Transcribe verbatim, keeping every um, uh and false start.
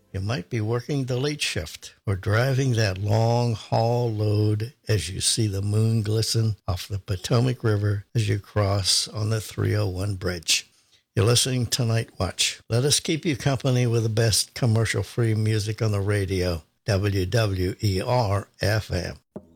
You might be working the late shift or driving that long haul load as you see the moon glisten off the Potomac River as you cross on the three oh one bridge. You're listening to Night Watch. Let us keep you company with the best commercial-free music on the radio. W W E R F M.